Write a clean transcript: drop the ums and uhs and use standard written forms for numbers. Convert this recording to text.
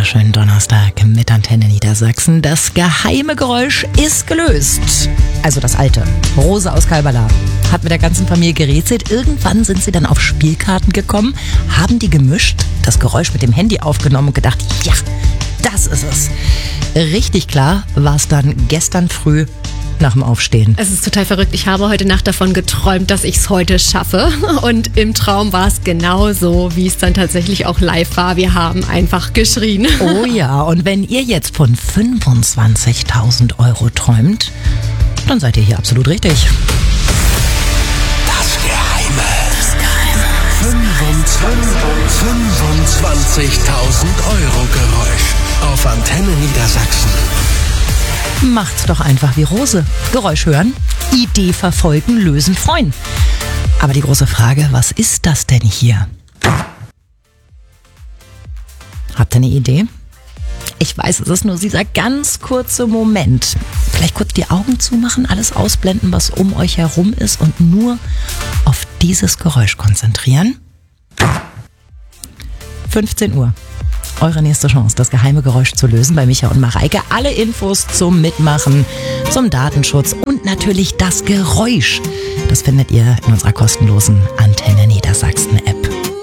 wunderschönen Donnerstag mit Antenne Niedersachsen. Das geheime Geräusch ist gelöst. Also das alte. Rose aus Kalberla hat mit der ganzen Familie gerätselt. Irgendwann sind sie dann auf Spielkarten gekommen, haben die gemischt, das Geräusch mit dem Handy aufgenommen und gedacht, ja, das ist es. Richtig klar war es dann gestern früh nach dem Aufstehen. Es ist total verrückt. Ich habe heute Nacht davon geträumt, dass ich es heute schaffe. Und im Traum war es genauso, wie es dann tatsächlich auch live war. Wir haben einfach geschrien. Oh ja, und wenn ihr jetzt von 25.000 Euro träumt, dann seid ihr hier absolut richtig. Das Geheime. 25.000 Euro Geräusch auf Antenne Niedersachsen. Macht's doch einfach wie Rose. Geräusch hören, Idee verfolgen, lösen, freuen. Aber die große Frage, was ist das denn hier? Habt ihr eine Idee? Ich weiß, es ist nur dieser ganz kurze Moment. Vielleicht kurz die Augen zumachen, alles ausblenden, was um euch herum ist und nur auf dieses Geräusch konzentrieren. 15 Uhr. Eure nächste Chance, das geheime Geräusch zu lösen bei Micha und Mareike. Alle Infos zum Mitmachen, zum Datenschutz und natürlich das Geräusch. Das findet ihr in unserer kostenlosen Antenne Niedersachsen App.